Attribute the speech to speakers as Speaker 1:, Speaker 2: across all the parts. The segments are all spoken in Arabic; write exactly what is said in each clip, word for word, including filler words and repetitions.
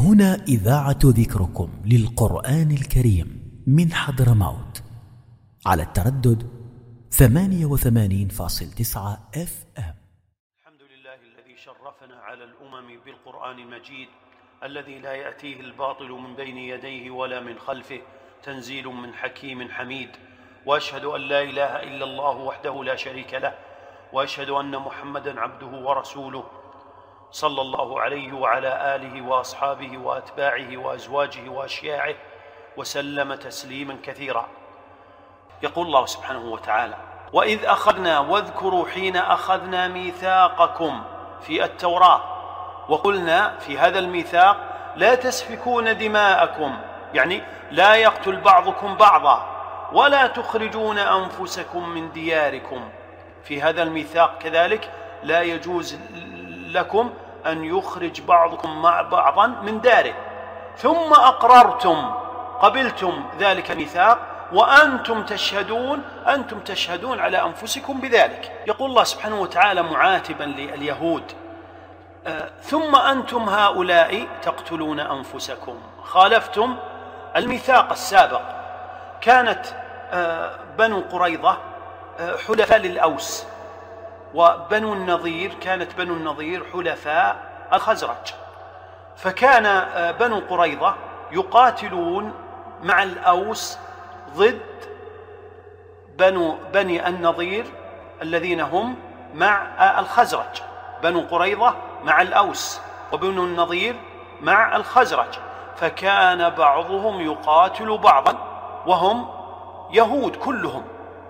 Speaker 1: هنا إذاعة ذكركم للقرآن الكريم من حضرموت على التردد ثمانية وثمانين فاصلة تسعة اف ام.
Speaker 2: الحمد لله الذي شرفنا على الأمم بالقرآن المجيد الذي لا يأتيه الباطل من بين يديه ولا من خلفه، تنزيل من حكيم حميد. وأشهد أن لا إله إلا الله وحده لا شريك له، وأشهد أن محمدًا عبده ورسوله صلى الله عليه وعلى آله وأصحابه وأتباعه وأزواجه وأشياعه وسلم تسليمًا كثيرا. يقول الله سبحانه وتعالى: وإذ أخذنا واذكروا حين أخذنا ميثاقكم في التوراة وقلنا في هذا الميثاق لا تسفكون دماءكم، يعني لا يقتل بعضكم بعضا ولا تخرجون أنفسكم من دياركم. في هذا الميثاق كذلك لا يجوز لكم أن يخرج بعضكم مع بعضا من داره. ثم أقررتم، قبلتم ذلك الميثاق وأنتم تشهدون، أنتم تشهدون على أنفسكم بذلك. يقول الله سبحانه وتعالى معاتبا لليهود: آه ثم أنتم هؤلاء تقتلون أنفسكم، خالفتم الميثاق السابق. كانت آه بنو قريظة آه حلفاء للأوس، وبنو النضير كانت بنو النضير حلفاء الخزرج، فكان آه بنو قريظة يقاتلون مع الأوس ضد بنو بني النضير الذين هم مع الخزرج. بنو قريظة مع الأوس وبنو النضير مع الخزرج، فكان بعضهم يقاتل بعضا وهم يهود كلهم.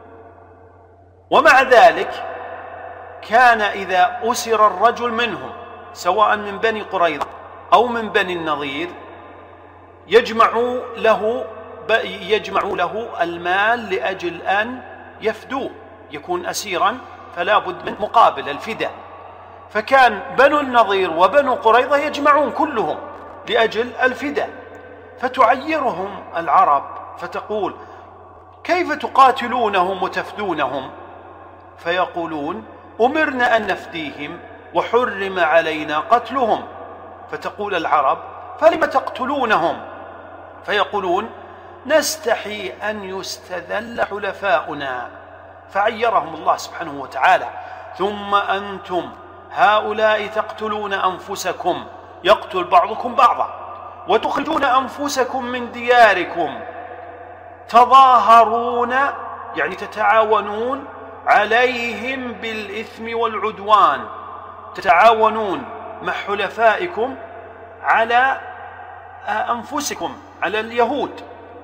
Speaker 2: ومع ذلك كان إذا أسر الرجل منهم سواء من بني قريظة أو من بني النضير يجمع له يجمع له المال لأجل أن يفدوه، يكون أسيرا فلا بد من مقابل الفداء. فكان بنو النضير وبنو قريظة يجمعون كلهم لأجل الفداء، فتعيرهم العرب فتقول: كيف تقاتلونهم وتفدونهم؟ فيقولون: أمرنا أن نفديهم وحرم علينا قتلهم. فتقول العرب: فلم تقتلونهم؟ فيقولون: نستحي أن يستذل حلفاؤنا. فعيرهم الله سبحانه وتعالى: ثم أنتم هؤلاء تقتلون أنفسكم، يقتل بعضكم بعضا، وتخرجون أنفسكم من دياركم، تظاهرون يعني تتعاونون عليهم بالإثم والعدوان، تتعاونون مع حلفائكم على أنفسكم، على اليهود،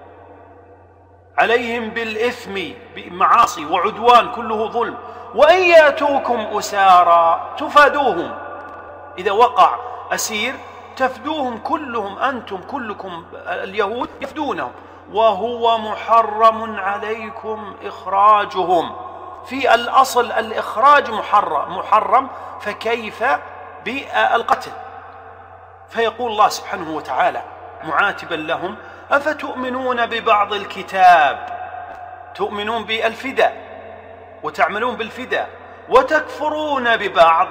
Speaker 2: عليهم بالإثم بمعاصي وعدوان كله ظلم. وإن يأتوكم أسارى تفادوهم، إذا وقع أسير تفدوهم كلهم، أنتم كلكم اليهود يفدونهم، وهو محرم عليكم إخراجهم. في الأصل الإخراج محرم, محرم فكيف بالقتل؟ فيقول الله سبحانه وتعالى معاتبا لهم: أفتؤمنون ببعض الكتاب، تؤمنون بالفداء وتعملون بالفداء، وتكفرون ببعض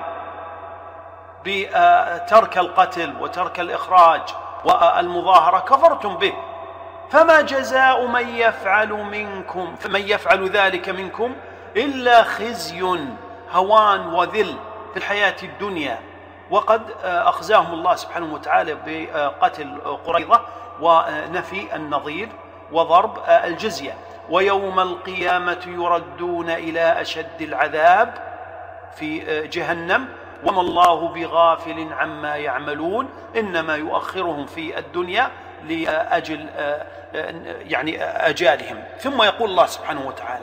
Speaker 2: بترك القتل وترك الإخراج والمظاهرة، كفرتم به. فما جزاء من يفعل منكم فمن يفعل ذلك منكم إلا خزي، هوان وذل في الحياة الدنيا. وقد أخزاهم الله سبحانه وتعالى بقتل قريظة ونفي النظير وضرب الجزية. ويوم القيامة يردون إلى أشد العذاب في جهنم، وما الله بغافل عما يعملون، إنما يؤخرهم في الدنيا لأجل يعني أجالهم. ثم يقول الله سبحانه وتعالى: